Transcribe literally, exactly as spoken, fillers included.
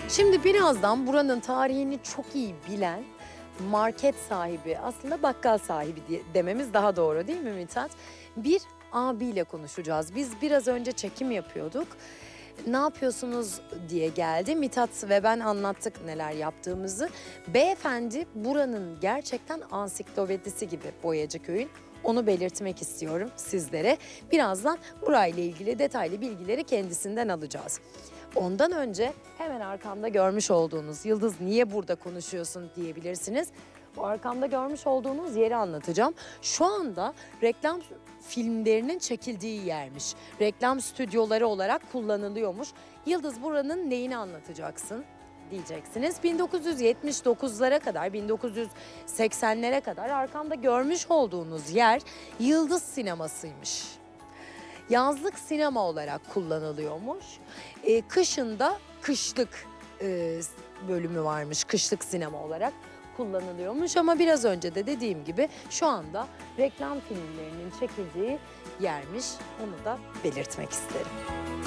Şimdi birazdan buranın tarihini çok iyi bilen market sahibi, aslında bakkal sahibi diye dememiz daha doğru değil mi Mithat? Bir abiyle konuşacağız. Biz biraz önce çekim yapıyorduk. Ne yapıyorsunuz diye geldi. Mithat ve ben anlattık neler yaptığımızı. Beyefendi buranın gerçekten ansiklopedisi gibi Boyacıköy'ün. Onu belirtmek istiyorum sizlere. Birazdan burayla ilgili detaylı bilgileri kendisinden alacağız. Ondan önce hemen arkamda görmüş olduğunuz, Yıldız niye burada konuşuyorsun diyebilirsiniz. Bu arkamda görmüş olduğunuz yeri anlatacağım. Şu anda reklam filmlerinin çekildiği yermiş. Reklam stüdyoları olarak kullanılıyormuş. Yıldız buranın neyini anlatacaksın diyeceksiniz. bin dokuz yüz yetmiş dokuzlara kadar, bin dokuz yüz seksenlere kadar arkamda görmüş olduğunuz yer Yıldız sinemasıymış. Yazlık sinema olarak kullanılıyormuş. Ee, kışında kışlık e, bölümü varmış, kışlık sinema olarak kullanılıyormuş. Ama biraz önce de dediğim gibi şu anda reklam filmlerinin çekildiği yermiş. Onu da belirtmek isterim.